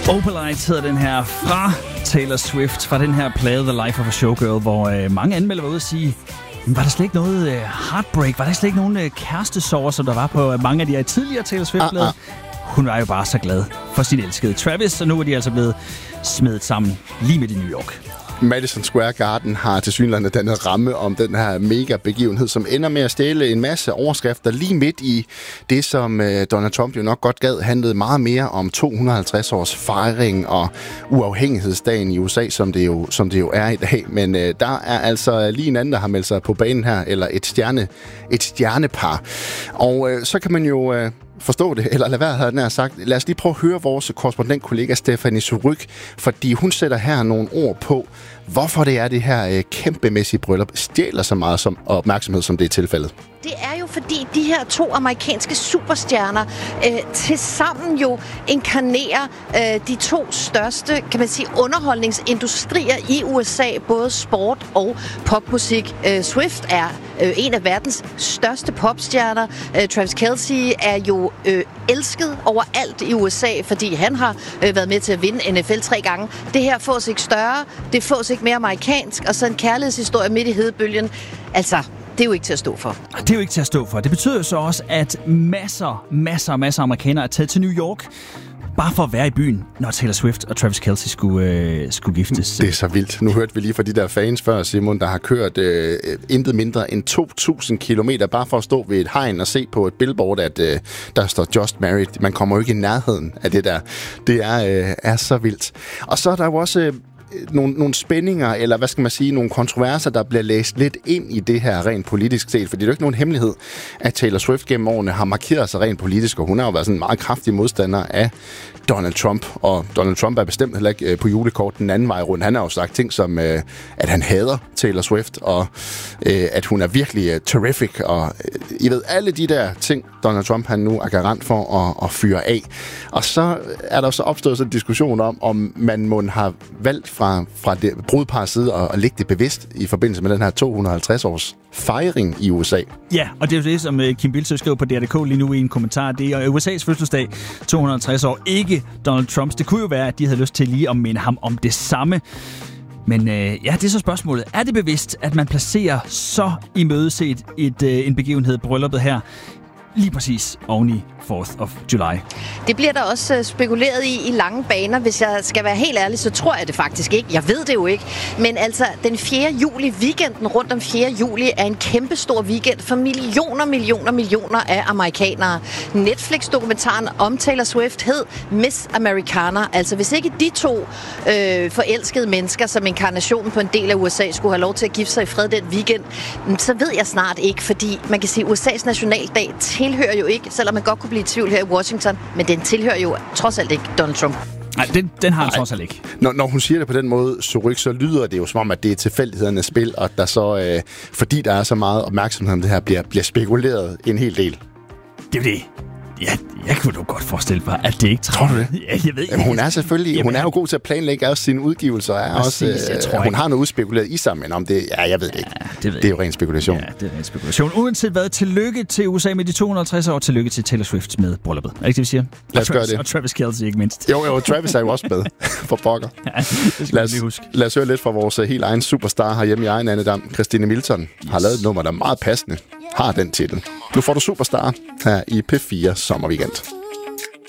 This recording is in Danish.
Opalite hedder den her fra Taylor Swift, fra den her plade The Life of a Showgirl, hvor mange anmeldere var ude at sige, var der slet ikke noget heartbreak, var der slet ikke nogen kærestesorger, som der var på mange af de her tidligere Taylor Swift-plader? Hun var jo bare så glad for sin elskede Travis, og nu er de altså blevet smedet sammen lige midt i New York. Madison Square Garden har tilsyneladende dannet ramme om den her mega begivenhed, som ender med at stjæle en masse overskrifter lige midt i det, som Donald Trump jo nok godt gad, handlede meget mere om 250 års fejring og uafhængighedsdagen i USA, som det jo er i dag. Men der er altså lige en anden, der har meldt sig på banen her, eller et stjernepar. Og så kan man jo forstå det, eller lad være, havde den her sagt. Lad os lige prøve at høre vores korrespondentkollega Stephanie Surrugue, fordi hun sætter her nogle ord på, hvorfor det er det her kæmpemæssige bryllup stjæler så meget som opmærksomhed, som det er tilfældet. Det er jo fordi de her to amerikanske superstjerner tilsammen jo inkarnerer de to største, kan man sige, underholdningsindustrier i USA, både sport og popmusik. Swift er en af verdens største popstjerner. Travis Kelce er jo elsket overalt i USA, fordi han har været med til at vinde NFL 3 gange. Det her fås ikke større, det fås ikke mere amerikansk, og så en kærlighedshistorie midt i hedebølgen. Altså, det er jo ikke til at stå for. Det er jo ikke til at stå for. Det betyder jo så også, at masser af amerikanere er taget til New York, bare for at være i byen, når Taylor Swift og Travis Kelce skulle giftes. Det er så vildt. Nu hørte vi lige fra de der fans før, Simon, der har kørt intet mindre end 2.000 kilometer, bare for at stå ved et hegn og se på et billboard, at der står Just Married. Man kommer jo ikke i nærheden af det der. Det er så vildt. Og så er der jo også nogle spændinger, eller hvad skal man sige, nogle kontroverser, der bliver læst lidt ind i det her rent politisk set, fordi det er jo ikke nogen hemmelighed, at Taylor Swift gennem årene har markeret sig rent politisk, og hun har jo været sådan en meget kraftig modstander af Donald Trump, og Donald Trump er bestemt heller ikke på julekort den anden vej rundt. Han har jo sagt ting som, at han hader Taylor Swift, og at hun er virkelig terrific, og I ved, alle de der ting, Donald Trump han nu er garant for at fyre af. Og så er der så opstået sådan en diskussion om man må have valgt fra det brudpars side at lægge det bevidst i forbindelse med den her 250 års fejring i USA. Ja, og det er jo det, som Kim Bildsøe skriver på DRDK lige nu i en kommentar. Det er USA's fødselsdag, 250 år, ikke Donald Trumps. Det kunne jo være, at de havde lyst til lige at minde ham om det samme. Men ja, det er så spørgsmålet. Er det bevidst, at man placerer så imødeset en begivenhed, brylluppet her, lige præcis oveni 4th of July? Det bliver der også spekuleret i lange baner. Hvis jeg skal være helt ærlig, så tror jeg det faktisk ikke. Jeg ved det jo ikke. Men altså, den 4. juli, weekenden rundt om 4. juli, er en kæmpestor weekend for millioner af amerikanere. Netflix-dokumentaren om Taylor Swift hed Miss Americana. Altså, hvis ikke de to forelskede mennesker, som inkarnationen på en del af USA, skulle have lov til at gifte sig i fred den weekend, så ved jeg snart ikke, fordi man kan sige, at USA's nationaldag tilhører jo ikke, selvom man godt kunne blive i tvivl her i Washington, men den tilhører jo trods alt ikke Donald Trump. Nej, den har han trods alt ikke. Når hun siger det på den måde, så lyder det jo som om, at det er tilfældighedernes spil, og der så, fordi der er så meget opmærksomhed om det her, bliver spekuleret en hel del. Det er det. Ja, jeg kunne da godt forestille mig, at det ikke tror du det? Ja, jeg ved. Jamen, hun er selvfølgelig, hun er jo god til at planlægge også sine udgivelser, og også, hun har noget udspekuleret i sig, men om det, jeg ved det ikke. Ja, det er jo ren spekulation. Ja, det er ren spekulation. Uanset hvad, tillykke til USA med de 250 år, tillykke til Taylor Swift med brylluppet. Er det ikke det, vi siger? Lad os gøre det. Og Travis Kelce ikke mindst. Jo, Travis er jo også med, for pokker. Ja, det skal vi huske. Lad os høre lidt fra vores helt egen superstar herhjemme i egen Annedam. Christine Milton har lavet et nummer, der er meget passende. Har den titel. Nu får du Superstar her i P4 Sommerweekend.